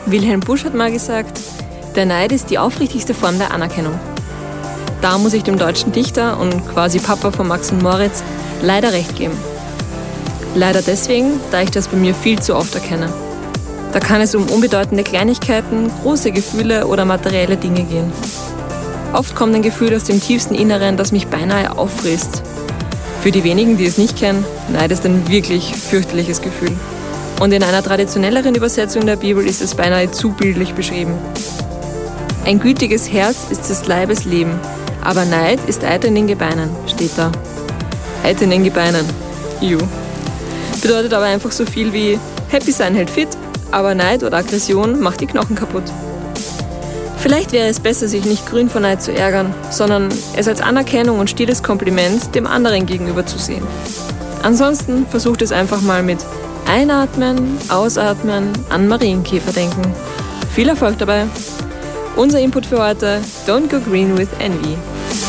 Wilhelm Busch hat mal gesagt, der Neid ist die aufrichtigste Form der Anerkennung. Da muss ich dem deutschen Dichter und quasi Papa von Max und Moritz leider recht geben. Leider deswegen, da ich das bei mir viel zu oft erkenne. Da kann es um unbedeutende Kleinigkeiten, große Gefühle oder materielle Dinge gehen. Oft kommt ein Gefühl aus dem tiefsten Inneren, das mich beinahe auffrisst. Für die wenigen, die es nicht kennen, Neid ist ein wirklich fürchterliches Gefühl. Und in einer traditionelleren Übersetzung der Bibel ist es beinahe zu bildlich beschrieben. Ein gütiges Herz ist des Leibes Leben, aber Neid ist Eiter in den Gebeinen, steht da. Eiter in den Gebeinen. Bedeutet aber einfach so viel wie Happy sein hält fit, aber Neid oder Aggression macht die Knochen kaputt. Vielleicht wäre es besser, sich nicht grün vor Neid zu ärgern, sondern es als Anerkennung und stilles Kompliment dem anderen gegenüber zu sehen. Ansonsten versucht es einfach mal mit Einatmen, Ausatmen, an Marienkäfer denken. Viel Erfolg dabei! Unser Input für heute: Don't go green with envy.